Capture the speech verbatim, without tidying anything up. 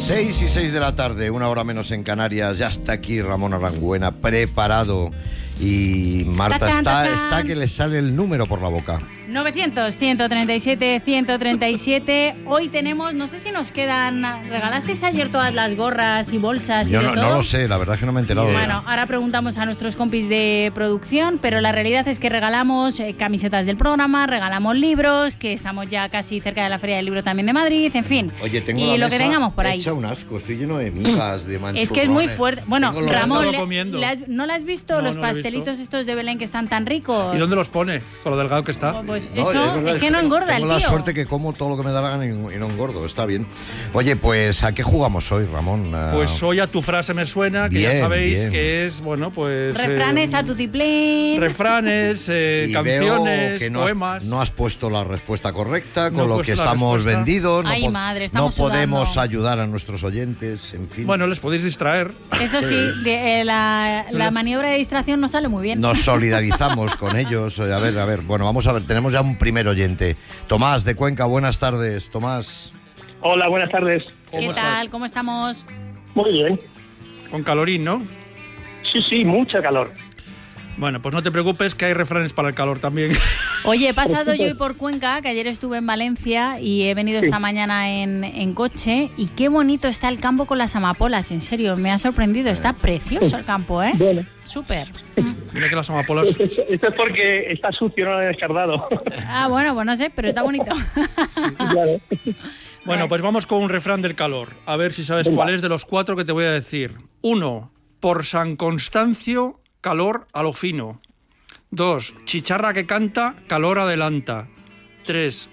Seis y seis de la tarde, una hora menos en Canarias. Ya está aquí Ramón Arangüena, preparado. Y Marta Tachán, está, tachán. está que le sale el número por la boca. novecientos, ciento treinta y siete, ciento treinta y siete. Hoy tenemos, no sé si nos quedan... ¿Regalasteis ayer todas las gorras y bolsas y Yo de no, todo? no lo sé, la verdad es que no me he enterado. Bueno, ahora preguntamos a nuestros compis de producción, pero la realidad es que regalamos eh, camisetas del programa, regalamos libros, que estamos ya casi cerca de la Feria del Libro también de Madrid, en fin. Oye, tengo y la lo mesa que tengamos por ahí. hecha un asco, estoy lleno de migas, de manchurrones. Es que es muy fuerte. Bueno, Tengo los- Ramón, estado le- comiendo. le has- ¿no le has visto No, los no lo he visto. pastelitos estos de Belén que están tan ricos? ¿Y dónde los pone? Con lo delgado que está. Pues No, eso, verdad, es que no engorda el Tengo tío. la suerte que como todo lo que me da la gana y y no engordo, está bien. Oye, pues ¿a qué jugamos hoy, Ramón? Ah, Pues hoy a tu frase me suena, que Bien, ya sabéis bien. que es, bueno, pues... Refranes eh, a tutiplén. Refranes, eh, y canciones, veo que no has- poemas... no has puesto la respuesta correcta, No con he lo puesto que la estamos respuesta. vendidos. No, Ay, po- madre, no estamos podemos sudando. ayudar a nuestros oyentes, en fin. Bueno, les podéis distraer. Eso sí, de- eh, la, la maniobra de distracción no sale muy bien. Nos solidarizamos con ellos. A ver, a ver. Bueno, vamos a ver. Tenemos ya un primer oyente. Tomás, de Cuenca. Buenas tardes, Tomás. Hola, buenas tardes. ¿Qué ¿Cómo tal? estás? ¿Cómo estamos? Muy bien. Con calorín, ¿no? Sí, sí, mucha calor. Bueno, pues no te preocupes que hay refranes para el calor también. Oye, he pasado yo hoy por Cuenca, que ayer estuve en Valencia y he venido Sí. esta mañana en, en coche. Y qué bonito está el campo con las amapolas, en serio, me ha sorprendido. Está precioso el campo, ¿eh? Bueno, Súper. Mira que las amapolas... esto, esto es porque está sucio, no lo he descartado. Ah, bueno, pues no sé, pero está bonito. Claro. Bueno, pues vamos con un refrán del calor. A ver si sabes Venga. cuál es de los cuatro que te voy a decir. Uno, por San Constancio, calor a lo fino. Dos, chicharra que canta, calor adelanta. Tres,